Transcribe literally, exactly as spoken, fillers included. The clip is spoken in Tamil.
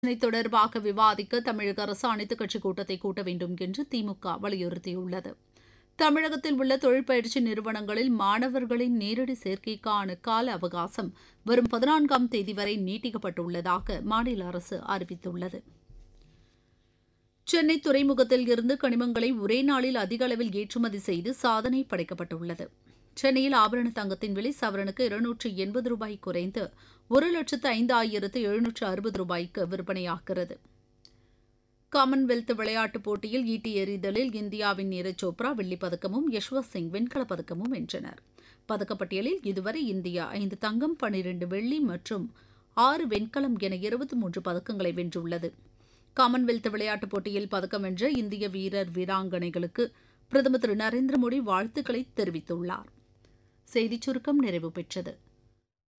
இதனை தொடர்பாக விவாதிக்க தமிழக அரசு அனைத்துக் கட்சிக் கூட்டத்தை கூட்ட வேண்டும் என்று திமுக வலியுறுத்தியுள்ளது. தமிழகத்தில் உள்ள தொழிற்பயிற்சி நிறுவனங்களில் மாணவர்களின் நேரடி சேர்க்கைக்கான கால அவகாசம் வரும் பதினான்காம் தேதி வரை நீட்டிக்கப்பட்டுள்ளதாக மாநில அரசு அறிவித்துள்ளது. சென்னை துறைமுகத்தில் இருந்து கனிமங்களை ஒரே நாளில் அதிக அளவில் ஏற்றுமதி செய்து சாதனை படைக்கப்பட்டுள்ளது. சென்னையில் ஆபரண தங்கத்தின் விலை சவரனுக்கு இருநூற்று எண்பது ரூபாய் குறைந்து ஒரு லட்சத்து ஐந்து ஆயிரத்து எழுநூற்று அறுபது ரூபாய்க்கு விற்பனையாகிறது. காமன்வெல்த் விளையாட்டுப் போட்டியில் ஈட்டி எறிதலில் இந்தியாவின் நீரஜ் சோப்ரா வெள்ளிப் பதக்கமும் யஷ்வந்த் சிங் வெண்கலப் பதக்கமும் வென்றனர். பதக்கப்பட்டியலில் இதுவரை இந்தியா ஐந்து தங்கம், பனிரண்டு வெள்ளி மற்றும் ஆறு வெண்கலம் என இருபத்தி மூன்று பதக்கங்களை வென்றுள்ளது. காமன்வெல்த் விளையாட்டுப் போட்டியில் பதக்கம் வென்ற இந்திய வீரர் வீராங்கனைகளுக்கு பிரதமர் திரு நரேந்திர மோடி வாழ்த்துக்களை தெரிவித்துள்ளார். செய்திச் சுருக்கம் நிறைவு பெற்றது.